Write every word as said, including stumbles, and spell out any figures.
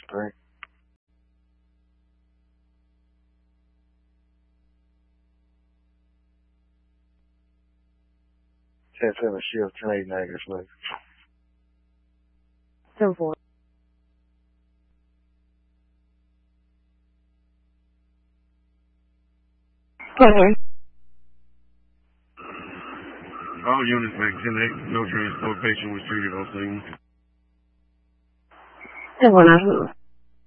three. ten seven shift, ten eight negative, please. ten four. Okay. All units make ten eight, no transportation was treated on scene. ten one nine.